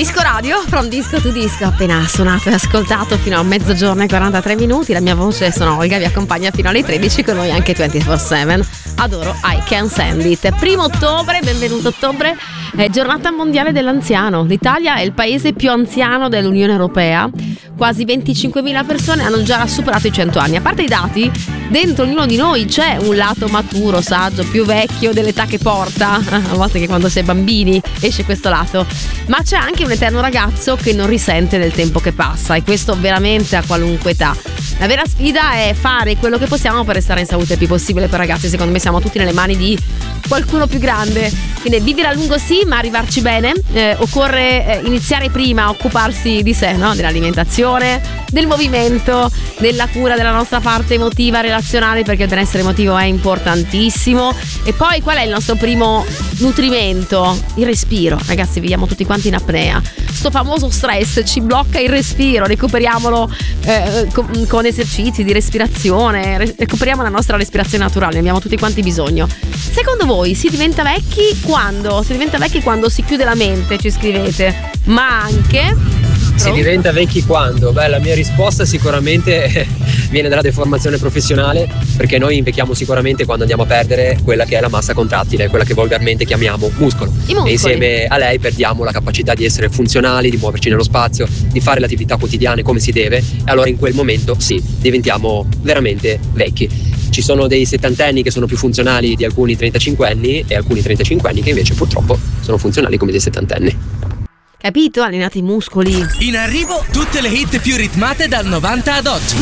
Disco Radio, from disco to disco, appena suonato e ascoltato fino a mezzogiorno e 43 minuti. La mia voce sono Olga, vi accompagna fino alle 13, con noi anche 24/7. Adoro I Can Stand It. 1 ottobre, benvenuto ottobre, è giornata mondiale dell'anziano. L'Italia è il paese più anziano dell'Unione Europea. Quasi 25.000 persone hanno già superato i 100 anni. A parte i dati, dentro ognuno di noi c'è un lato maturo, saggio, più vecchio dell'età che porta. A volte che quando si è bambini esce questo lato. Ma c'è anche un eterno ragazzo che non risente del tempo che passa, e questo veramente a qualunque età. La vera sfida è fare quello che possiamo per restare in salute il più possibile. Per ragazzi, secondo me siamo tutti nelle mani di qualcuno più grande. Quindi vivere a lungo sì, ma arrivarci bene. Occorre iniziare prima a occuparsi di sé, no? Dell'alimentazione, del movimento, della cura della nostra parte emotiva, relazionale, perché il benessere emotivo è importantissimo. E poi qual è il nostro primo nutrimento? Il respiro. Ragazzi, viviamo tutti quanti in apnea. Sto famoso stress ci blocca il respiro. Recuperiamolo con esercizi di respirazione. Recuperiamo la nostra respirazione naturale, ne abbiamo tutti quanti bisogno. Secondo voi si diventa vecchi quando? Si diventa vecchi quando si chiude la mente, ci scrivete. Ma anche si diventa vecchi quando? Beh, la mia risposta sicuramente viene dalla deformazione professionale, perché noi invecchiamo sicuramente quando andiamo a perdere quella che è la massa contrattile, quella che volgarmente chiamiamo muscolo. E insieme a lei perdiamo la capacità di essere funzionali, di muoverci nello spazio, di fare le attività quotidiane come si deve, e allora in quel momento sì, diventiamo veramente vecchi. Ci sono dei settantenni che sono più funzionali di alcuni 35enni e alcuni 35enni che invece purtroppo sono funzionali come dei settantenni. Capito? Allenate i muscoli. In arrivo tutte le hit più ritmate dal 90 ad oggi.